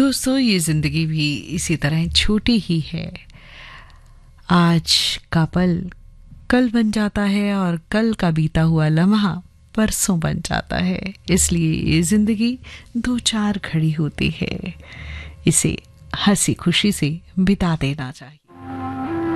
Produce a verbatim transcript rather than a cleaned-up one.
दोस्तों, ये ज़िंदगी भी इसी तरह छोटी ही है। आज का पल कल बन जाता है और कल का बीता हुआ लम्हा परसों बन जाता है। इसलिए ये ज़िंदगी दो चार घड़ी होती है, इसे हंसी खुशी से बिता देना चाहिए।